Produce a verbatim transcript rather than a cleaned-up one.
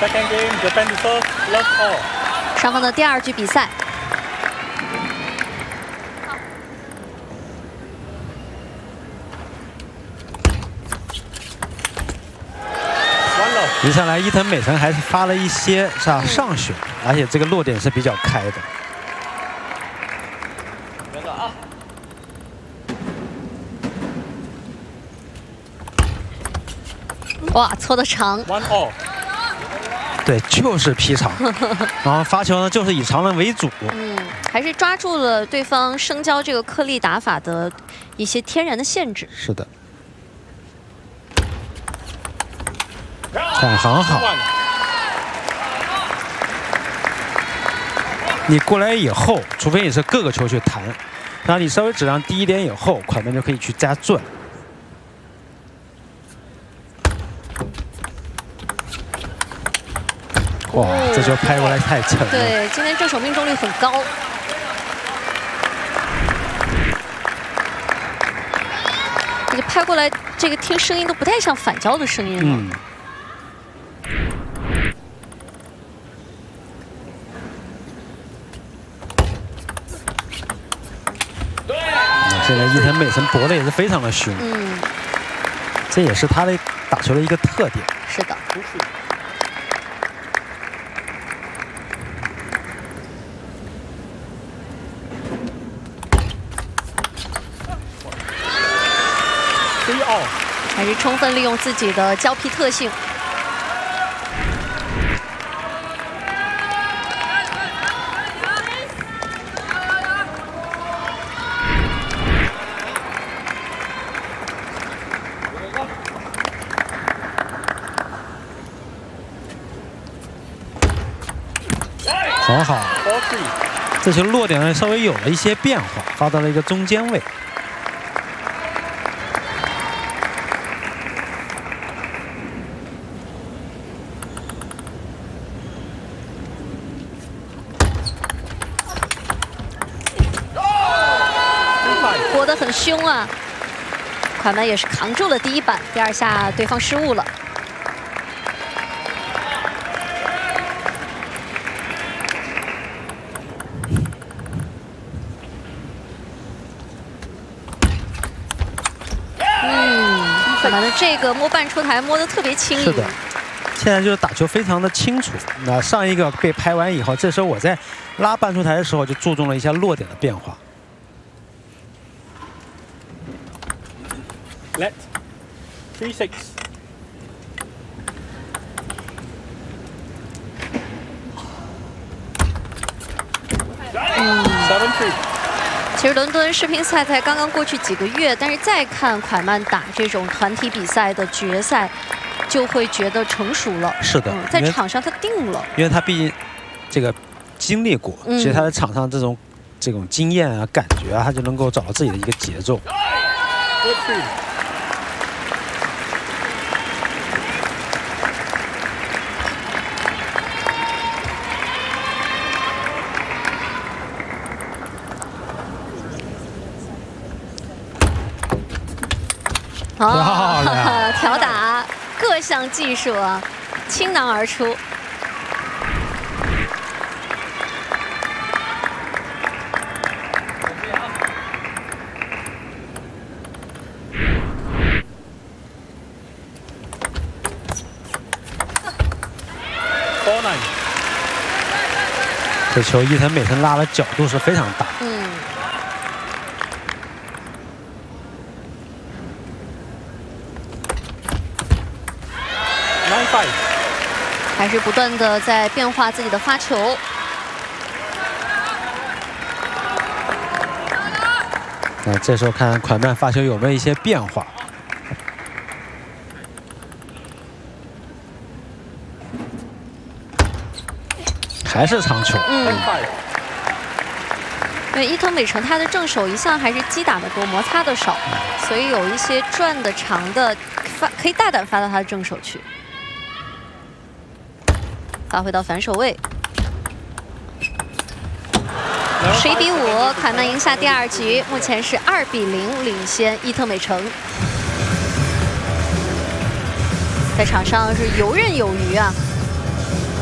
Second game, Japan to serve, love all. 双方的第二局比赛。 接下来，伊藤美诚还是发了一些是吧上旋，而且这个落点是比较开的。 哇，搓得长。 One all. 对，就是劈长，然后发球呢就是以长人为主。 嗯，还是抓住了对方生交这个颗粒打法的一些天然的限制。 是的。 看很好，你过来以后，除非你是各个球去弹，然后你稍微质量低一点以后，快门就可以去加转。哇，这球拍过来太沉了。 对，今天正手命中率很高。这个拍过来，这个听声音都不太像反交的声音了。嗯。 现在伊藤美诚搏的也是非常的凶，嗯，这也是他的打球的一个特点。 是的。 Three all， 还是充分利用自己的胶皮特性。 很好，这球落点呢稍微有了一些变化，发到了一个中间位。 搏得很凶啊！快门也是扛住了第一板，第二下对方失误了。 快门的这个摸半出台摸得特别轻盈。 是的，现在就是打球非常的清楚。那上一个被拍完以后，这时候我在拉半出台的时候就注重了一下落点的变化。 Let three six。 嗯 Seven three。 其实伦敦世乒赛才刚刚过去几个月，但是再看蒯曼打这种团体比赛的决赛，就会觉得成熟了。 是的， 嗯、在场上他定了， 因为他毕竟这个经历过， 嗯、 所以他在场上这种这种经验啊、感觉啊，他就能够找到自己的一个节奏。 哦，挑打各项技术啊，倾囊而出。 这球伊藤美诚拉的角度是非常大。嗯。 还是不断的在变化自己的发球。 那这时候看蒯曼发球有没有一些变化？还是长球。 嗯。因为伊藤美诚他的正手一向还是击打的多，摩擦的少，所以有一些转的长的发可以大胆发到他的正手去。 发挥到反手位，十一比五，蒯曼赢下第二局，目前是二比零领先伊藤美诚。在场上是游刃有余啊。